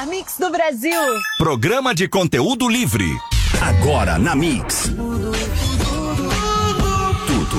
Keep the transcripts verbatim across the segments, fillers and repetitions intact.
melhor mix do Brasil. Programa de conteúdo livre. Agora na Mix. Tudo.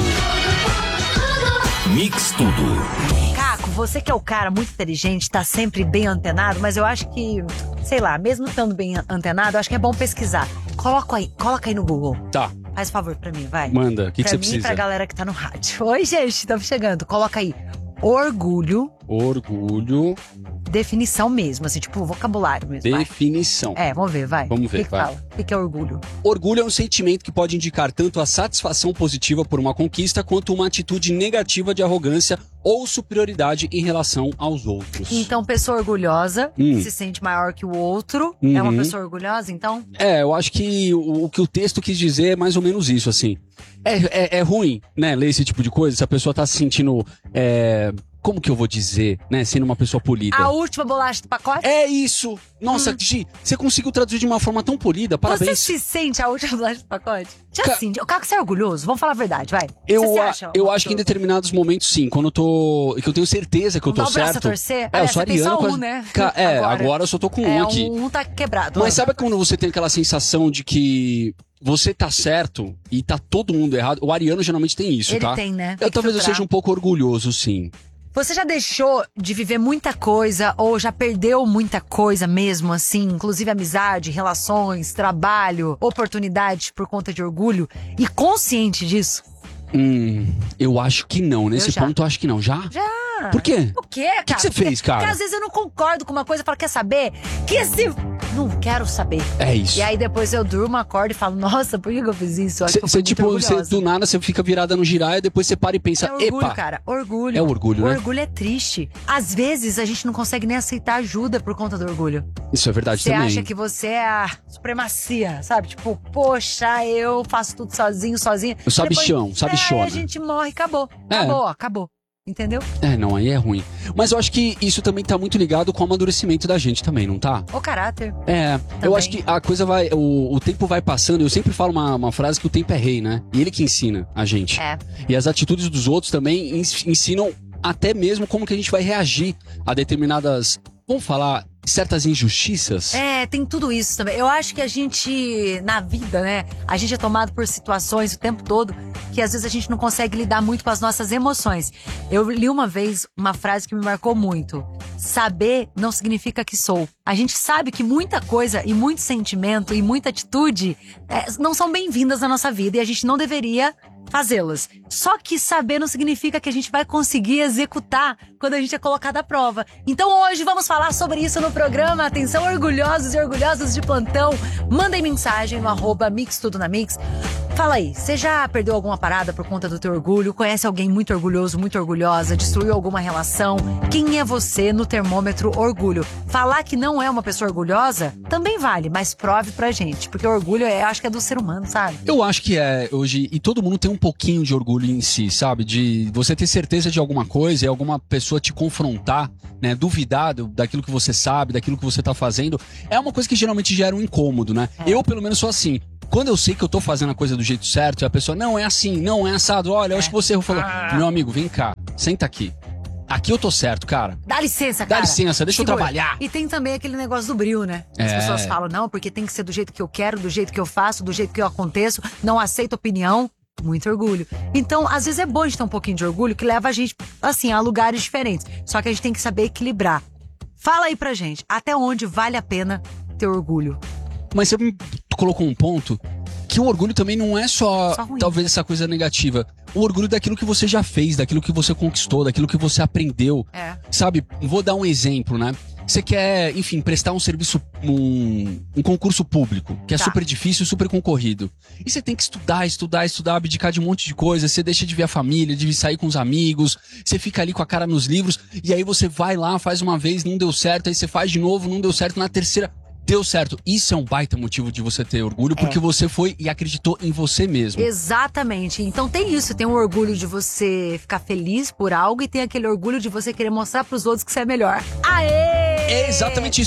Mix Tudo. Caco, você que é o cara muito inteligente, tá sempre bem antenado, mas eu acho que, sei lá, mesmo estando bem antenado, eu acho que é bom pesquisar. Coloca aí, coloca aí no Google. Tá. Faz favor pra mim, vai. Manda, o que, que você Pra mim precisa? e pra galera que tá no rádio. Oi, gente, estamos chegando. Coloca aí, orgulho, Orgulho, definição mesmo, assim, tipo vocabulário mesmo, vai. definição. É, vamos ver, vai. Vamos ver, O que que vai. fala? O que que é orgulho? Orgulho é um sentimento que pode indicar tanto a satisfação positiva por uma conquista, quanto uma atitude negativa de arrogância ou superioridade em relação aos outros. Então, pessoa orgulhosa, Hum. se sente maior que o outro, Uhum. é uma pessoa orgulhosa, então? É, eu acho que o, o que o texto quis dizer é mais ou menos isso, assim. É, é, é ruim, né, ler esse tipo de coisa, se a pessoa tá se sentindo, é, como que eu vou dizer, né, sendo uma pessoa polida. A última bolacha do pacote? É isso! Nossa, Hum. Gi, você conseguiu traduzir de uma forma tão polida, parabéns. Você se sente a última bolacha do pacote? Já Ca- sim. O Caco, você é orgulhoso? Vamos falar a verdade, vai. Eu, Você se a- acha eu acho que em orgulhoso? determinados momentos, sim. Quando eu tô. Que eu tenho certeza que eu Não tô dá o braço a certo. torcer? É, eu Aliás, sou você tem só ariano. um, quase- né? Ca- É, agora, Agora. eu só tô com um É, aqui. um, um tá quebrado. Mas sabe quando você tem aquela sensação de que você tá certo e tá todo mundo errado? O ariano geralmente tem isso, Ele tá? tem, né? Tem Eu que talvez eu filtrar. seja um pouco orgulhoso, sim. Você já deixou de viver muita coisa ou já perdeu muita coisa mesmo, assim? Inclusive amizade, relações, trabalho, oportunidades por conta de orgulho? E consciente disso? Hum, eu acho que não. Nesse já. ponto, eu acho que não. Já? Já. Por quê? O quê, cara? que você fez, cara? Porque às vezes eu não concordo com uma coisa e falo, quer saber? Que esse... Não quero saber. É isso. E aí depois eu durmo, acordo e falo, nossa, por que que eu fiz isso? Eu acho que eu fui Você, muito tipo, cê, orgulhosa. do nada você fica virada no girar e depois você para e pensa, É orgulho, epa. cara. Orgulho. É o orgulho, O né? orgulho é triste. Às vezes a gente não consegue nem aceitar ajuda por conta do orgulho. Isso é verdade Você também. acha que você é a supremacia, sabe? Tipo, poxa, eu faço tudo sozinho, sozinha. O sabichão, Depois, sabichona. É, a gente morre, acabou. É. Acabou, acabou. Entendeu? É, não, aí é ruim. Mas eu acho que isso também tá muito ligado com o amadurecimento da gente também, não tá? O caráter. É, eu Também. acho que a coisa vai. O, o tempo vai passando. Eu sempre falo uma, uma frase que o tempo é rei, né? E ele que ensina a gente. É. E as atitudes dos outros também ens- ensinam até mesmo como que a gente vai reagir a determinadas. Vamos falar, certas injustiças? É, tem tudo isso também. Eu acho que a gente, na vida, né? A gente é tomado por situações o tempo todo que às vezes a gente não consegue lidar muito com as nossas emoções. Eu li uma vez uma frase que me marcou muito. Saber não significa que sou. A gente sabe que muita coisa e muito sentimento e muita atitude é, não são bem-vindas na nossa vida e a gente não deveria fazê-las. Só que saber não significa que a gente vai conseguir executar quando a gente é colocado à prova. Então hoje vamos falar sobre isso no programa. Atenção, orgulhosos e orgulhosas de plantão. Mandem mensagem no arroba Mix Tudo na Mix. Fala aí, você já perdeu alguma parada por conta do teu orgulho? Conhece alguém muito orgulhoso, muito orgulhosa? Destruiu alguma relação? Quem é você no termômetro orgulho? Falar que não é uma pessoa orgulhosa também vale, mas prove pra gente. Porque o orgulho, é, acho que é do ser humano, sabe? Eu acho que é hoje, e todo mundo tem um pouquinho de orgulho em si, sabe? De você ter certeza de alguma coisa e alguma pessoa te confrontar, né? Duvidar do- daquilo que você sabe, daquilo que você tá fazendo. É uma coisa que geralmente gera um incômodo, né? É. Eu, pelo menos, sou assim. Quando eu sei que eu tô fazendo a coisa do jeito certo e a pessoa, não, é assim, não, é assado. Olha, eu acho que você errou. Falou, meu amigo, vem cá, senta aqui. Aqui eu tô certo, cara. Dá licença, Dá cara. licença, deixa eu Segura. trabalhar. E tem também aquele negócio do brilho, né? As É. pessoas falam, não, porque tem que ser do jeito que eu quero, do jeito que eu faço, do jeito que eu aconteço, não aceito opinião. Muito orgulho. Então, às vezes é bom a gente ter um pouquinho de orgulho que leva a gente, assim, a lugares diferentes. Só que a gente tem que saber equilibrar. Fala aí pra gente, até onde vale a pena ter orgulho? Mas você me colocou um ponto que o orgulho também não é só, Só ruim. talvez, essa coisa negativa. O orgulho daquilo que você já fez, daquilo que você conquistou, daquilo que você aprendeu. É. Sabe, vou dar um exemplo, né? Você quer, enfim, prestar um serviço, um, um concurso público, que é Tá. super difícil, super concorrido. E você tem que estudar, estudar, estudar, abdicar de um monte de coisa. Você deixa de ver a família, de sair com os amigos. Você fica ali com a cara nos livros. E aí você vai lá, faz uma vez, não deu certo. Aí você faz de novo, não deu certo. Na terceira, deu certo. Isso é um baita motivo de você ter orgulho, porque você foi e acreditou em você mesmo. Exatamente. Então tem isso, tem o orgulho de você ficar feliz por algo e tem aquele orgulho de você querer mostrar pros outros que você é melhor. Aê! É exatamente isso.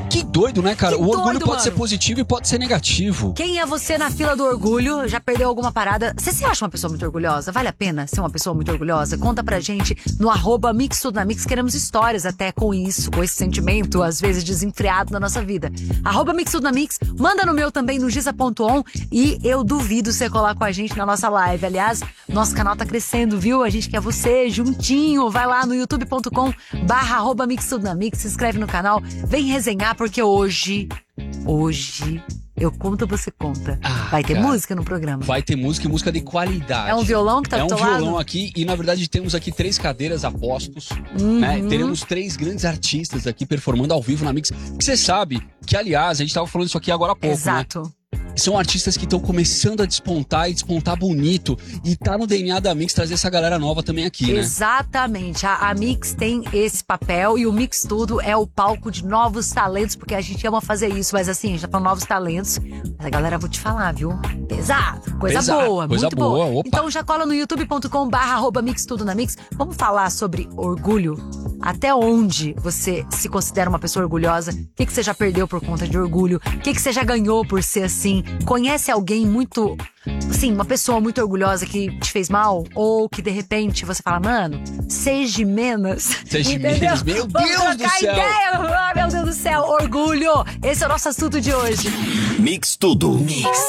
Que doido, né, cara? Que o orgulho doido, pode mano. ser positivo e pode ser negativo. Quem é você na fila do orgulho? Já perdeu alguma parada? Você se acha uma pessoa muito orgulhosa? Vale a pena ser uma pessoa muito orgulhosa? Conta pra gente no arroba Mix Tudo na Mix. Queremos histórias até com isso, com esse sentimento, às vezes desenfreado na nossa vida. Arroba Mix Tudo na Mix. Manda no meu também, no giza ponto on. E eu duvido você colar com a gente na nossa live. Aliás, nosso canal tá crescendo, viu? A gente quer você juntinho. Vai lá no youtube ponto com barra arroba Mix Tudo na Mix. Se inscreve no canal. Vem resenhar, porque hoje... Hoje, eu conto, você conta. Ah, Vai ter cara. música no programa? Vai ter música e música de qualidade. É um violão que tá É do um teu violão lado? aqui e, na verdade, temos aqui três cadeiras a postos. Uhum. Né? Teremos três grandes artistas aqui performando ao vivo na Mix. Que você sabe que, aliás, a gente tava falando isso aqui agora há pouco, Exato. né? São artistas que estão começando a despontar e despontar bonito. E tá no D N A da Mix trazer essa galera nova também aqui, né? Exatamente. A, a Mix tem esse papel e o Mix Tudo é o palco de novos talentos, porque a gente ama fazer isso. Mas assim, a gente tá falando novos talentos. Mas a galera, vou te falar, viu? Pesado. Coisa Pesado, boa, coisa muito boa. boa, opa. Então já cola no youtube ponto com barra arroba Mix Tudo na Mix. Vamos falar sobre orgulho? Até onde você se considera uma pessoa orgulhosa? O que, que você já perdeu por conta de orgulho? O que, que você já ganhou por ser assim? Conhece alguém muito... Assim, uma pessoa muito orgulhosa que te fez mal? Ou que, de repente, você fala, mano, seja menos. Seja Entendeu? menos, meu Vamos Deus do trocar céu. ideia. Ah, meu Deus do céu, orgulho. Esse é o nosso assunto de hoje. Mix Tudo. Mix.